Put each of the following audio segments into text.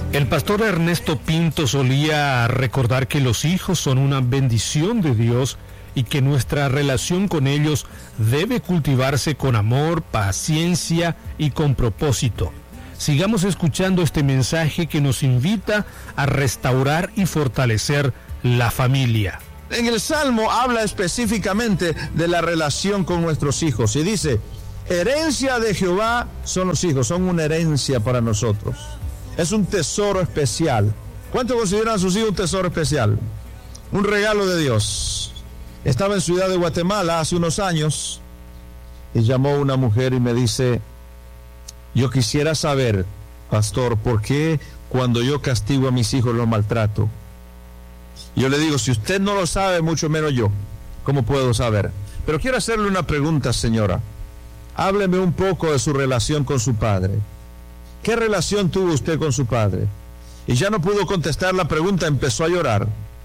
El pastor Ernesto Pinto solía recordar que los hijos son una bendición de Dios y que nuestra relación con ellos debe cultivarse con amor, paciencia y con propósito. Sigamos escuchando este mensaje que nos invita a restaurar y fortalecer la familia. En el Salmo habla específicamente de la relación con nuestros hijos y dice: herencia de Jehová son los hijos, son una herencia para nosotros. Es un tesoro especial. ¿Cuántos consideran a sus hijos un tesoro especial? Un regalo de Dios. Estaba en Ciudad de Guatemala hace unos años y llamó una mujer y me dice: yo quisiera saber, pastor, ¿por qué cuando yo castigo a mis hijos los maltrato? Yo le digo: si usted no lo sabe, mucho menos yo. ¿Cómo puedo saber? Pero quiero hacerle una pregunta, señora. Hábleme un poco de su relación con su padre. ¿Qué relación tuvo usted con su padre? Y ya no pudo contestar la pregunta, empezó a llorar.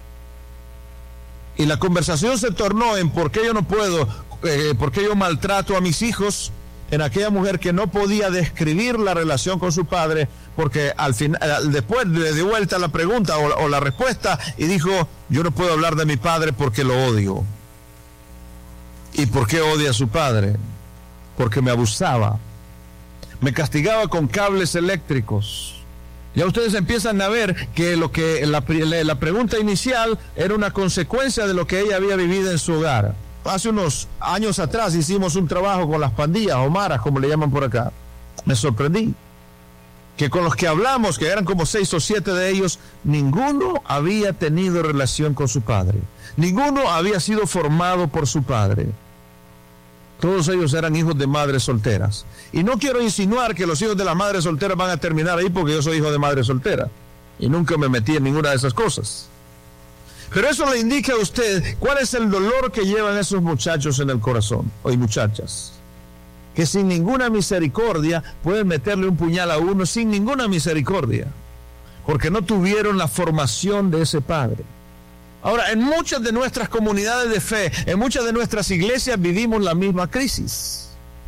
Y la conversación se tornó en por qué yo no puedo, por qué yo maltrato a mis hijos, en aquella mujer que no podía describir la relación con su padre, porque al final, después le dio vuelta la pregunta o la respuesta y dijo: yo no puedo hablar de mi padre porque lo odio. ¿Y por qué odia a su padre? Porque me abusaba. Me castigaba con cables eléctricos. Ya ustedes empiezan a ver que la pregunta inicial era una consecuencia de lo que ella había vivido en su hogar. Hace unos años atrás hicimos un trabajo con las pandillas o maras, como le llaman por acá. Me sorprendí que con los que hablamos, que eran como 6 o 7 de ellos, ninguno había tenido relación con su padre. Ninguno había sido formado por su padre. Todos ellos eran hijos de madres solteras. Y no quiero insinuar que los hijos de las madres solteras van a terminar ahí, porque yo soy hijo de madre soltera y nunca me metí en ninguna de esas cosas. Pero eso le indica a usted cuál es el dolor que llevan esos muchachos en el corazón, y muchachas, que sin ninguna misericordia pueden meterle un puñal a uno sin ninguna misericordia, porque no tuvieron la formación de ese padre. Ahora, en muchas de nuestras comunidades de fe, en muchas de nuestras iglesias vivimos la misma crisis.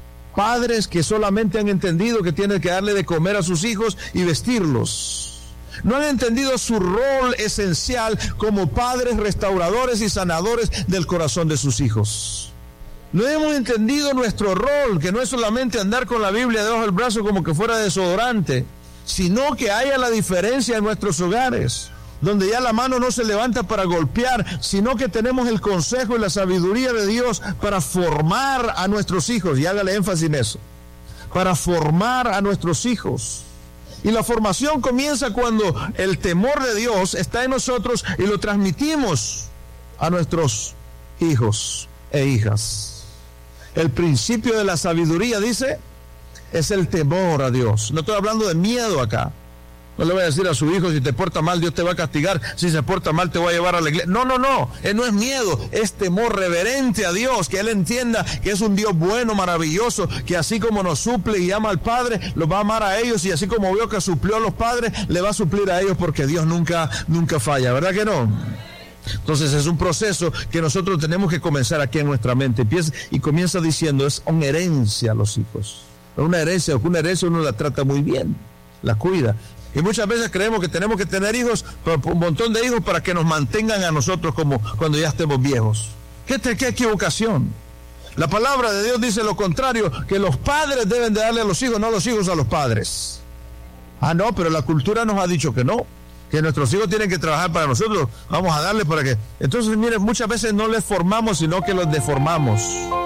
Padres que solamente han entendido que tienen que darle de comer a sus hijos y vestirlos. No han entendido su rol esencial como padres restauradores y sanadores del corazón de sus hijos. No hemos entendido nuestro rol, que no es solamente andar con la Biblia debajo del brazo como que fuera desodorante, sino que haya la diferencia en nuestros hogares, donde ya la mano no se levanta para golpear, sino que tenemos el consejo y la sabiduría de Dios para formar a nuestros hijos, y hágale énfasis en eso, para formar a nuestros hijos. Y la formación comienza cuando el temor de Dios está en nosotros y lo transmitimos a nuestros hijos e hijas. El principio de la sabiduría, dice, es el temor a Dios. No estoy hablando de miedo acá. No le voy a decir a su hijo: si te porta mal, Dios te va a castigar. Si se porta mal, te voy a llevar a la iglesia. No. No es miedo, es temor reverente a Dios. Que Él entienda que es un Dios bueno, maravilloso, que así como nos suple y ama al Padre, los va a amar a ellos. Y así como veo que suplió a los padres, le va a suplir a ellos, porque Dios nunca falla. ¿Verdad que no? Entonces es un proceso que nosotros tenemos que comenzar aquí en nuestra mente. Y comienza diciendo: es una herencia a los hijos. Una herencia uno la trata muy bien, la cuida. Y muchas veces creemos que tenemos que tener hijos, un montón de hijos, para que nos mantengan a nosotros como cuando ya estemos viejos. ¿Qué equivocación? La palabra de Dios dice lo contrario, que los padres deben de darle a los hijos, no los hijos a los padres. No, pero la cultura nos ha dicho que no, que nuestros hijos tienen que trabajar para nosotros, vamos a darle para que... Entonces, miren, muchas veces no les formamos, sino que los deformamos.